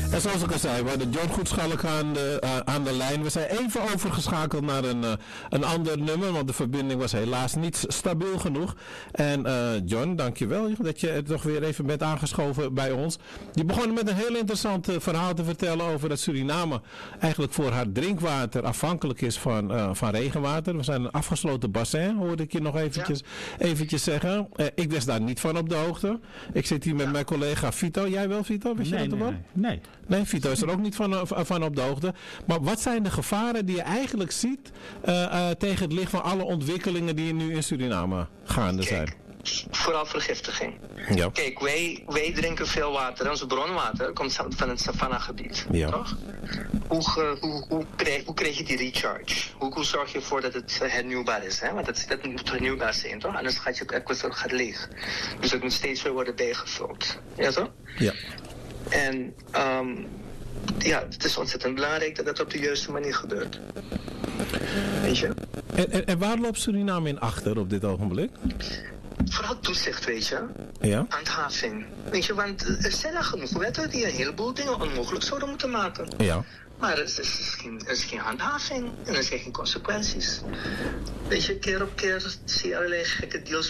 En zoals ik al zei, we hadden John Goedschalk aan de lijn. We zijn even overgeschakeld naar een ander nummer, want de verbinding was helaas niet stabiel genoeg. En John, dankjewel dat je toch weer even bent aangeschoven bij ons. Je begon met een heel interessant verhaal te vertellen over dat Suriname eigenlijk voor haar drinkwater afhankelijk is van regenwater. We zijn een afgesloten bassin, hoorde ik je nog eventjes zeggen. Ik was daar niet van op de hoogte. Ik zit hier met mijn collega Vito. Jij wel, Vito? Wist je dat er wel? Nee, Vito is er ook niet van op de hoogte. Maar wat zijn de gevaren die je eigenlijk ziet tegen het licht van alle ontwikkelingen die nu in Suriname gaande zijn? Vooral vergiftiging. Ja. Kijk, wij drinken veel water. Onze bronwater komt van het savannagebied. Ja. Toch? Hoe krijg je die recharge? Hoe zorg je ervoor dat het hernieuwbaar is? Hè? Want dat moet hernieuwbaar zijn, toch? Anders gaat je aquifer leeg. Dus het moet steeds weer worden bijgevuld. Ja, toch? Ja. En het is ontzettend belangrijk dat dat op de juiste manier gebeurt. Weet je? En waar loopt Suriname in achter op dit ogenblik? Vooral toezicht, weet je. Ja. Handhaving. Weet je, want er zijn al genoeg wetten die een heleboel dingen onmogelijk zouden moeten maken. Ja. Maar er is geen handhaving en er zijn geen consequenties. Weet je, keer op keer zie je allerlei gekke deals